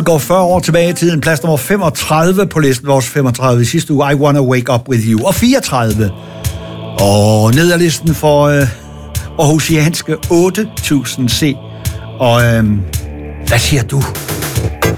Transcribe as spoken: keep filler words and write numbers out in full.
går fyrre år tilbage i tiden. Plads nummer femogtredive på listen. Vores femogtredive i sidste uge. I Wanna Wake Up With You. Og fireogtredive. Og ned ad listen for øh, aarhusianske otte tusind C. Og øh, hvad siger du?